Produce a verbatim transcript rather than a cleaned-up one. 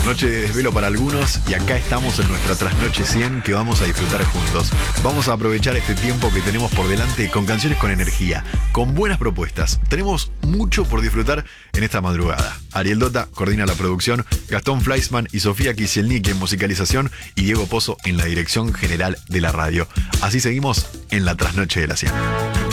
Noche de desvelo para algunos y acá estamos en nuestra trasnoche cien que vamos a disfrutar juntos. Vamos a aprovechar este tiempo que tenemos por delante con canciones con energía, con buenas propuestas. Tenemos mucho por disfrutar en esta madrugada. Ariel Dota coordina la producción, Gastón Fleischmann y Sofía Kisielnik en musicalización y Diego Pozo en la dirección general de la radio. Así seguimos en la trasnoche de la cien.